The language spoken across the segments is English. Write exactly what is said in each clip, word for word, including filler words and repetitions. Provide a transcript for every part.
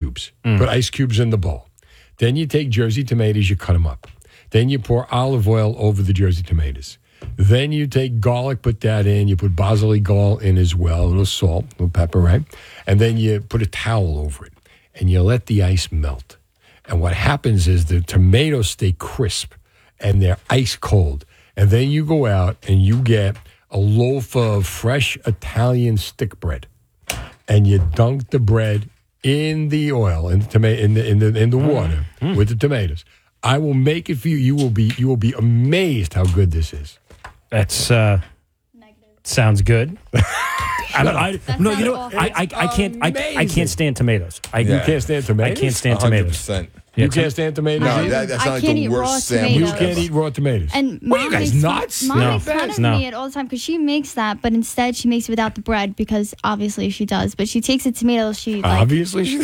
cubes. Mm. Put ice cubes in the bowl. Then you take Jersey tomatoes, you cut them up. Then you pour olive oil over the Jersey tomatoes. Then you take garlic, put that in. You put basil gall in as well, a little salt, a little pepper, right? And then you put a towel over it, and you let the ice melt. And what happens is the tomatoes stay crisp, and they're ice cold. And then you go out and you get a loaf of fresh Italian stick bread, and you dunk the bread in the oil, in the tomato, in the in the in the water mm. with the tomatoes. I will make it for you. You will be you will be amazed how good this is. That's uh, sounds good. I, I, no, you know, I, I, I can't, I, I can't stand tomatoes. I, yeah. You can't stand tomatoes. I can't stand one hundred tomatoes. percent. You can't stand tomatoes? No, that, that's I not like can't the eat worst raw sandwich. You tomatoes. can't eat raw tomatoes. And what are you guys makes, nuts? Mom no. makes fun of no. me at all the time because she makes that, but instead she makes it without the bread because obviously she does. But she takes the tomatoes. She like, obviously she.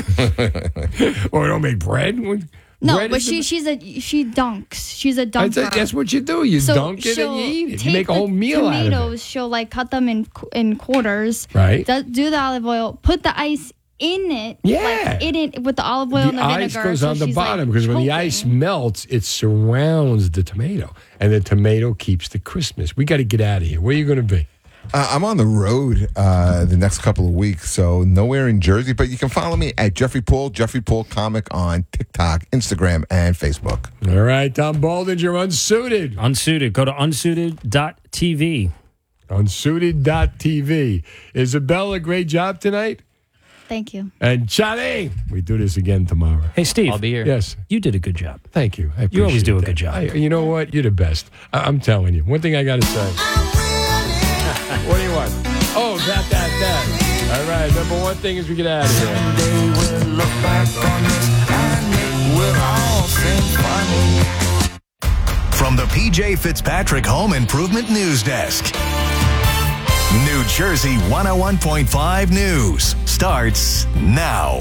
Or we don't make bread. no, bread but she the... she's a she dunks. She's a dunker. That's, that's what you do. You so dunk it and you eat it. You make a whole meal tomatoes, out of it. Tomatoes. She'll like cut them in in quarters. Right. Do, do the olive oil. Put the ice in it. Yeah. Like in it with the olive oil the and the ice vinegar. goes so on the she's, bottom like, because when the choking. ice melts, it surrounds the tomato, and the tomato keeps the crispness. We got to get out of here. Where are you going to be? Uh, I'm on the road uh, the next couple of weeks, so nowhere in Jersey. But you can follow me at Jeffrey Poole, Jeffrey Poole Comic on TikTok, Instagram, and Facebook. All right, Tom Bolden, you're unsuited. Unsuited. Go to unsuited dot t v. unsuited dot t v. Isabella, great job tonight. Thank you. And Charlie, we do this again tomorrow. Hey, Steve. I'll be here. Yes. You did a good job. Thank you. I You always appreciate do a that. good job. I, you know what? You're the best. I, I'm telling you. One thing I got to say. What do you want? Oh, that, that, that. All right. Number one thing is we get out of here. Someday we'll look back on this and it will all seem funny. From the P J Fitzpatrick Home Improvement News Desk. New Jersey one oh one point five News starts now.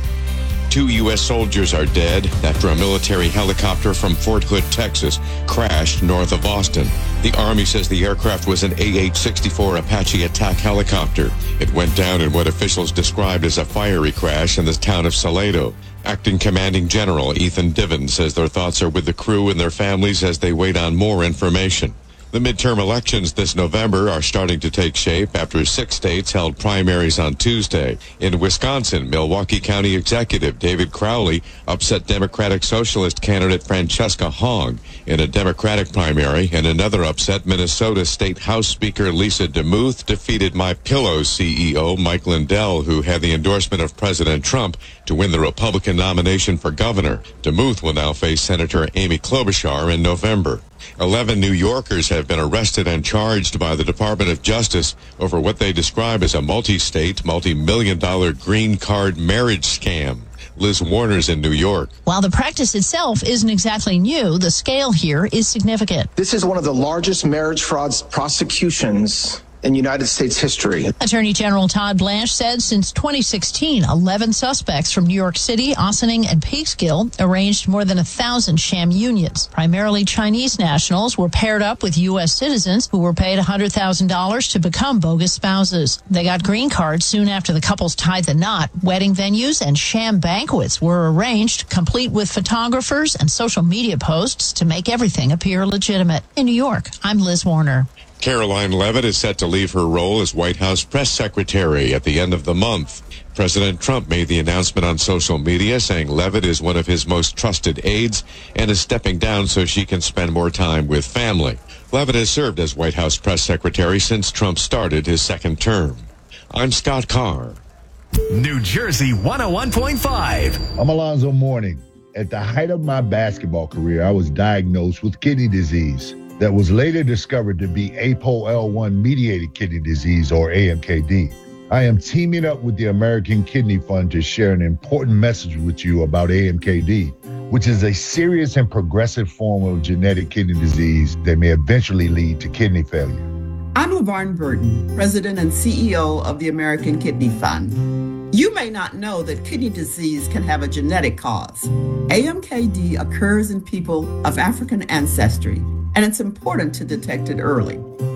Two U S soldiers are dead after a military helicopter from Fort Hood, Texas, crashed north of Austin. The Army says the aircraft was an A H sixty-four Apache attack helicopter. It went down in what officials described as a fiery crash in the town of Salado. Acting Commanding General Ethan Diven says their thoughts are with the crew and their families as they wait on more information. The midterm elections this November are starting to take shape after six states held primaries on Tuesday. In Wisconsin, Milwaukee County Executive David Crowley upset Democratic Socialist candidate Francesca Hong in a Democratic primary, and another upset Minnesota State House Speaker Lisa DeMuth defeated MyPillow C E O Mike Lindell, who had the endorsement of President Trump to win the Republican nomination for governor. DeMuth will now face Senator Amy Klobuchar in November. Eleven New Yorkers have been arrested and charged by the Department of Justice over what they describe as a multi-state, multi-million dollar green card marriage scam. Liz Warner's in New York. While the practice itself isn't exactly new, the scale here is significant. This is one of the largest marriage fraud prosecutions in United States history. Attorney General Todd Blanche said since twenty sixteen, eleven suspects from New York City, Ossining, and Peekskill arranged more than a thousand sham unions. Primarily Chinese nationals were paired up with U S citizens who were paid one hundred thousand dollars to become bogus spouses. They got green cards soon after the couples tied the knot. Wedding venues and sham banquets were arranged, complete with photographers and social media posts to make everything appear legitimate. In New York, I'm Liz Warner. Caroline Leavitt is set to leave her role as White House press secretary at the end of the month. President Trump made the announcement on social media, saying Leavitt is one of his most trusted aides and is stepping down so she can spend more time with family. Leavitt has served as White House press secretary since Trump started his second term. I'm Scott Carr. New Jersey one oh one point five. I'm Alonzo Mourning. At the height of my basketball career, I was diagnosed with kidney disease that was later discovered to be A P O L one mediated kidney disease, or A M K D. I am teaming up with the American Kidney Fund to share an important message with you about A M K D, which is a serious and progressive form of genetic kidney disease that may eventually lead to kidney failure. I'm LaVarn Burton, President and C E O of the American Kidney Fund. You may not know that kidney disease can have a genetic cause. A M K D occurs in people of African ancestry, and it's important to detect it early.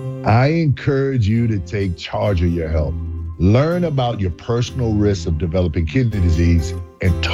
I encourage you to take charge of your health. Learn about your personal risks of developing kidney disease and talk